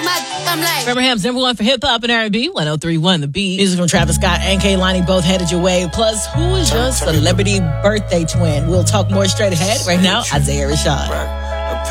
Birmingham's number one for hip hop and R&B, 103.1 The Beat. Music from Travis Scott and Kehlani both headed your way. Plus, who is your celebrity birthday twin? We'll talk more straight ahead. Right now, Isaiah Rashad.